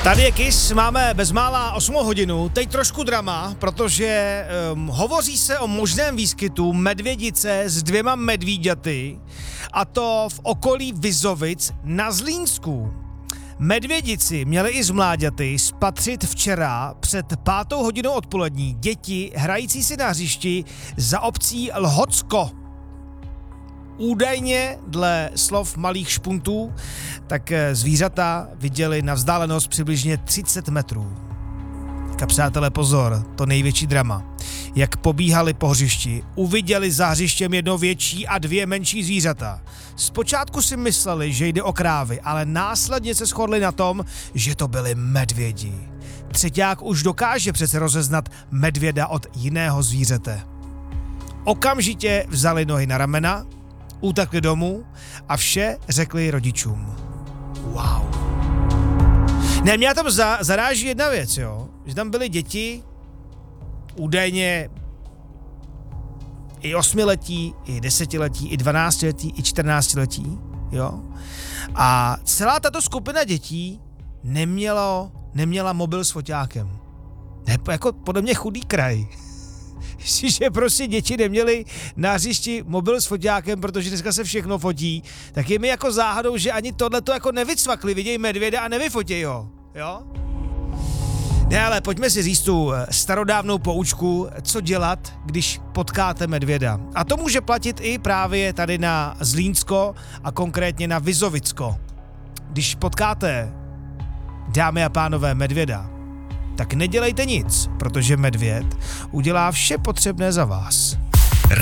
Tady je KISS, máme bezmála 8 hodinu, teď trošku drama, protože hovoří se o možném výskytu medvědice s 2 medvíďaty, a to v okolí Vizovic na Zlínsku. Medvědici měli i z mláďaty spatřit včera před 5. hodinou odpolední děti hrající si na hřišti za obcí Lhotsko. Údajně, dle slov malých špuntů, tak zvířata viděli na vzdálenost přibližně 30 metrů. Tak přátelé, pozor, to největší drama. Jak pobíhali po hřišti, uviděli za hřištěm jedno větší a 2 menší zvířata. Zpočátku si mysleli, že jde o krávy, ale následně se shodli na tom, že to byli medvědi. Třeťák už dokáže přece rozeznat medvěda od jiného zvířete. Okamžitě vzali nohy na ramena, utekli domů a vše řekli rodičům. Wow. Ne, mě tam zaráží jedna věc, jo. Že tam byly děti, údajně i 8letí, i 10letí, i 12letí, i 14letí, jo. A celá tato skupina dětí neměla mobil s foťákem. Jako podle mě chudý kraj. Jestliže prostě děti neměly na hřišti mobil s foťákem, protože dneska se všechno fotí, tak je mi jako záhadou, že ani tohleto jako nevycvakli, vidějí medvěda a nevyfotějí ho, jo? Ne, ale pojďme si říct tu starodávnou poučku, co dělat, když potkáte medvěda. A to může platit i právě tady na Zlínsko a konkrétně na Vizovicko. Když potkáte, dámy a pánové, medvěda, tak nedělejte nic, protože medvěd udělá vše potřebné za vás.